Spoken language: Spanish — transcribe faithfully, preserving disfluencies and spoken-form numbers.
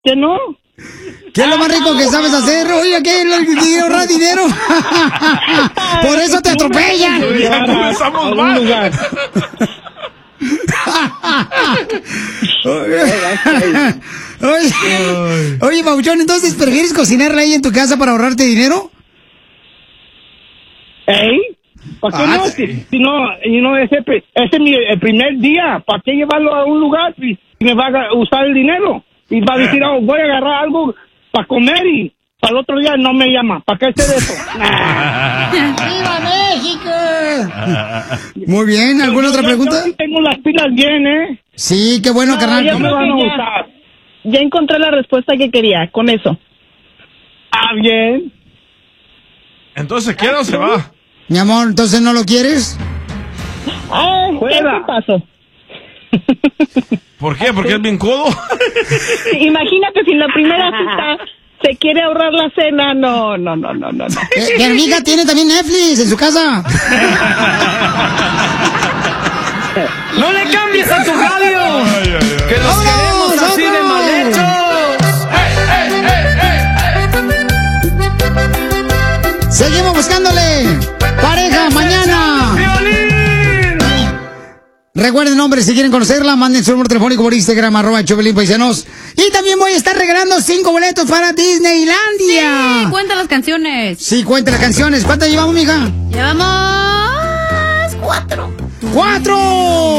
¿Que no? ¿Qué es lo más rico que sabes hacer? Oye, ¿qué es lo que ahorrar dinero? Por eso te atropellan. Ya comenzamos mal. Oye, oye, Pabuchón, entonces, ¿prefieres cocinarla ahí en tu casa para ahorrarte dinero? ¿Eh? ¿Para qué Ah, no? sí. Si, si no, you know, ese, ese es mi, el primer día. ¿Para qué llevarlo a un lugar si, si me va a usar el dinero? Y va a decir, oh, voy a agarrar algo para comer y para el otro día no me llama. ¿Para qué hacer eso? ¡Viva México! Muy bien, ¿alguna otra Yo- pregunta? Yo sí tengo las pilas bien, ¿eh? Sí, qué bueno, carnal. No me van a usar. Ya encontré la respuesta que quería, con eso. Ah, bien. Entonces, ¿quiere o se va? Mi amor, ¿entonces no lo quieres? Ay, ¿qué pasó? ¿Por qué? ¿Porque es bien codo? Imagínate si en la primera cita se quiere ahorrar la cena. No, no, no, no, no. no. Eh, mi amiga tiene también Netflix en su casa. ¡No le cambies a tu radio! Ay, ay, ay. ¡Que los queremos así de mal hechos! Seguimos buscándole pareja mañana. ¡Violín! Recuerden, hombres, si quieren conocerla, manden su número telefónico por Instagram, arroba Chovelín Paisanos. Y también voy a estar regalando cinco boletos para Disneylandia. Sí, cuenta las canciones. Sí, cuenta las canciones. ¿Cuántas llevamos, mija? Llevamos cuatro. ¡Cuatro!